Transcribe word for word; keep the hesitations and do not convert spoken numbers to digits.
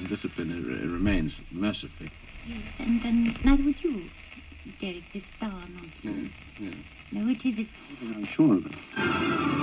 undisciplined it, it remains, mercifully. Yes, and, and neither would you, Derek, this star nonsense. Yes, yes. No, it isn't. I'm sure of it.